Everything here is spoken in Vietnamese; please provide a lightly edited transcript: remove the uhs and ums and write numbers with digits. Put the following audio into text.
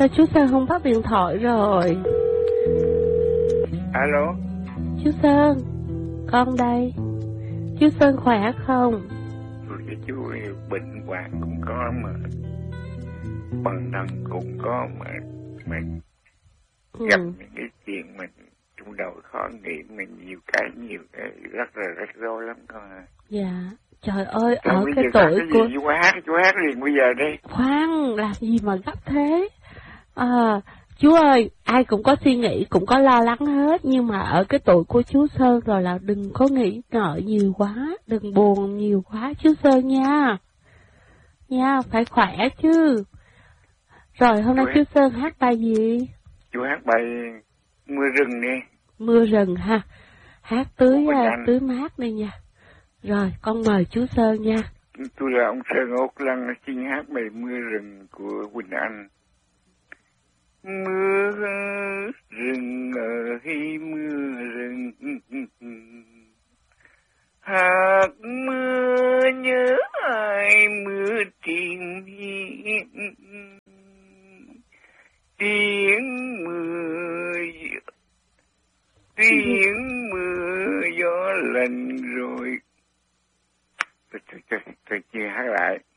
Sao chú Sơn không bắt điện thoại rồi? Alo. Chú Sơn, con đây. Chú Sơn khỏe không? Cái chú bệnh hoạn cũng có mà bằng năng cũng có mà gặp những cái chuyện mình trong đầu khó nghĩ, mình nhiều cái rất rối lắm con à. Dạ. Trời ơi, Sao ở cái tuổi của... Chú hát liền bây giờ đi. Khoan, làm gì mà gấp thế? Chú ơi, ai cũng có suy nghĩ, cũng có lo lắng hết, nhưng mà ở cái tuổi của chú Sơn rồi là đừng có nghĩ ngợi nhiều quá, đừng buồn nhiều quá chú Sơn nha. Nha, phải khỏe chứ. Rồi hôm nay chú Sơn hát bài gì? Chú hát bài Mưa Rừng đi. Mưa Rừng ha. Hát tưới mát đi nha. Rồi, con mời chú Sơn nha. Tôi là ông Sơn Úc Lăng, xin hát bài Mưa Rừng của Quỳnh Anh. Mưa rừng ơi mưa rừng, hạt mưa nhớ ai mưa tìm hiên, tiếng mưa gió lạnh rồi. Tôi chưa hát lại.